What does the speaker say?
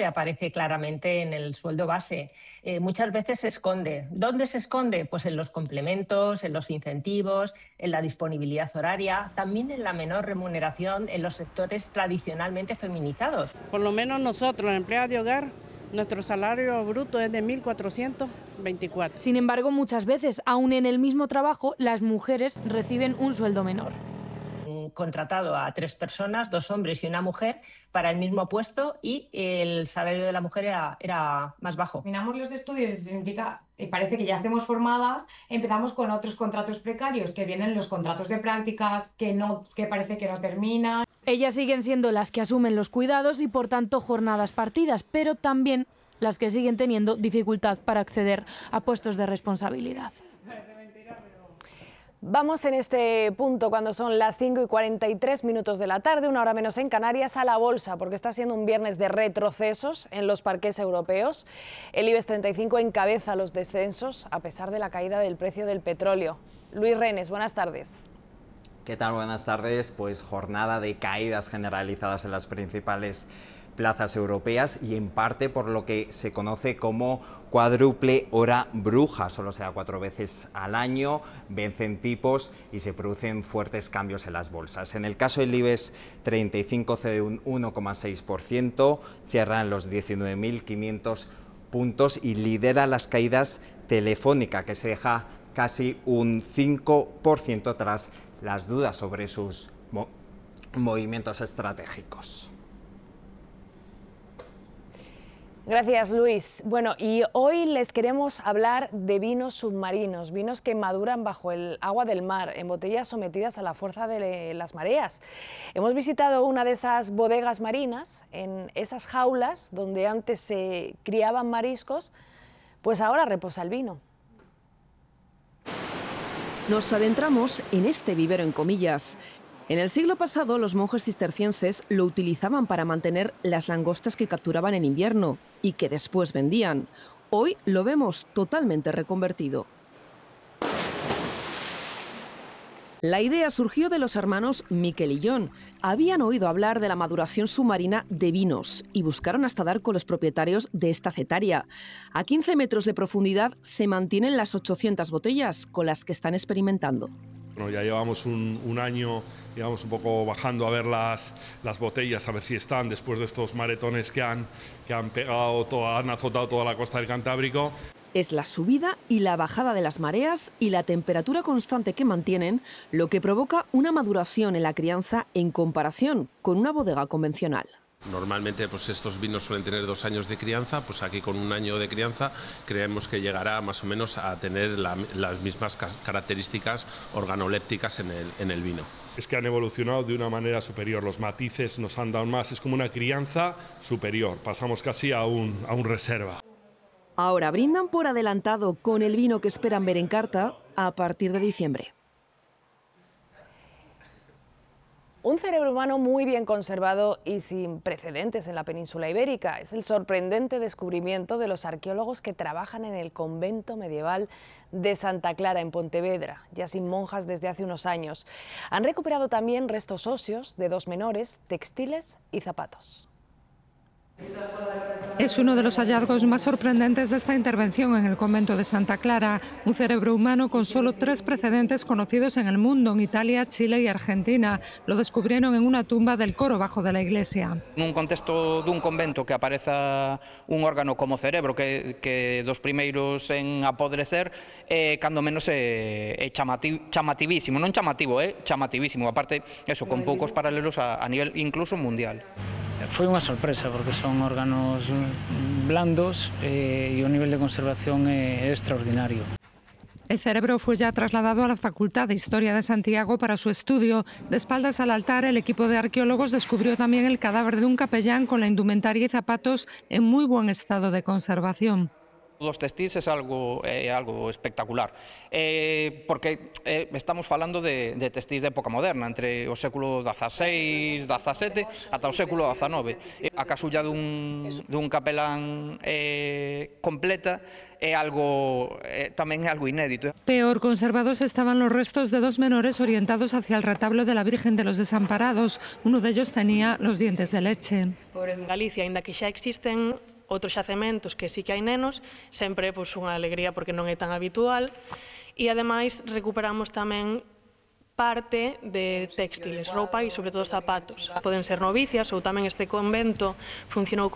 siempre aparece claramente en el sueldo base. Muchas veces se esconde. ¿Dónde se esconde? Pues en los complementos, en los incentivos, en la disponibilidad horaria, también en la menor remuneración en los sectores tradicionalmente feminizados. Por lo menos nosotros, la empleada de hogar, nuestro salario bruto es de 1.424. Sin embargo, muchas veces, aún en el mismo trabajo, las mujeres reciben un sueldo menor. Contratado a 3 personas, 2 hombres y una mujer, para el mismo puesto, y el salario de la mujer era más bajo. Terminamos los estudios y significa, parece que ya estemos formadas, empezamos con otros contratos precarios, que vienen los contratos de prácticas, que parece que no terminan. Ellas siguen siendo las que asumen los cuidados y, por tanto, jornadas partidas, pero también las que siguen teniendo dificultad para acceder a puestos de responsabilidad. Vamos en este punto, cuando son las 5:43 de la tarde, 1 hora menos en Canarias, a la bolsa, porque está siendo un viernes de retrocesos en los parques europeos. El IBEX 35 encabeza los descensos a pesar de la caída del precio del petróleo. Luis Renes, buenas tardes. ¿Qué tal? Buenas tardes. Pues jornada de caídas generalizadas en las principales plazas europeas y en parte por lo que se conoce como cuádruple hora bruja. Solo se da 4 veces al año, vencen tipos y se producen fuertes cambios en las bolsas. En el caso del IBEX 35 cede un 1,6%, cierra en los 19.500 puntos y lidera las caídas Telefónica, que se deja casi un 5% tras las dudas sobre sus movimientos estratégicos. Gracias, Luis. Bueno, y hoy les queremos hablar de vinos submarinos, vinos que maduran bajo el agua del mar, en botellas sometidas a la fuerza de las mareas. Hemos visitado una de esas bodegas marinas, en esas jaulas donde antes se criaban mariscos, pues ahora reposa el vino. Nos adentramos en este vivero en comillas. En el siglo pasado, los monjes cistercienses lo utilizaban para mantener las langostas que capturaban en invierno y que después vendían. Hoy lo vemos totalmente reconvertido. La idea surgió de los hermanos Miquel y John. Habían oído hablar de la maduración submarina de vinos y buscaron hasta dar con los propietarios de esta cetaria. A 15 metros de profundidad se mantienen las 800 botellas con las que están experimentando. Bueno, ya llevamos un año, digamos, un poco bajando a ver las botellas, a ver si están después de estos maretones que han azotado toda la costa del Cantábrico. Es la subida y la bajada de las mareas y la temperatura constante que mantienen lo que provoca una maduración en la crianza en comparación con una bodega convencional. Normalmente pues estos vinos suelen tener 2 años de crianza, pues aquí con 1 año de crianza creemos que llegará más o menos a tener las mismas características organolépticas en el vino. Es que han evolucionado de una manera superior, los matices nos han dado más, es como una crianza superior, pasamos casi a un reserva. Ahora brindan por adelantado con el vino que esperan ver en carta a partir de diciembre. Un cerebro humano muy bien conservado y sin precedentes en la península ibérica. Es el sorprendente descubrimiento de los arqueólogos que trabajan en el convento medieval de Santa Clara, en Pontevedra, ya sin monjas desde hace unos años. Han recuperado también restos óseos de 2 menores, textiles y zapatos. Es uno de los hallazgos más sorprendentes de esta intervención en el convento de Santa Clara, un cerebro humano con solo 3 precedentes conocidos en el mundo, en Italia, Chile y Argentina. Lo descubrieron en una tumba del coro bajo de la iglesia. Nun contexto dun convento que apareza un órgano como cerebro que dos primeiros en apodrecer, cando menos é chamativísimo, non chamativo, chamativísimo, aparte eso, con poucos paralelos a nivel incluso mundial. Foi unha sorpresa porque son órganos blandos e o nivel de conservación é extraordinario. El cerebro fue ya trasladado a la Facultad de Historia de Santiago para su estudio. De espaldas al altar, el equipo de arqueólogos descubrió también el cadáver de un capellán con la indumentaria y zapatos en muy buen estado de conservación. Dos textiles é algo espectacular, porque estamos falando de textiles de época moderna, entre o século XVI, XVII ata o século XIX. A casulla dun capelán completa é algo tamén é algo inédito. Peor conservados estaban los restos de dos menores orientados hacia el retablo de la Virgen de los Desamparados. Uno de ellos tenía los dientes de leche. En Galicia, aínda que xa existen outros xacementos que sí que hai nenos, sempre unha alegría porque non é tan habitual, e ademais recuperamos tamén parte de textiles, roupa e sobre todo zapatos. Poden ser novicias ou tamén este convento funcionou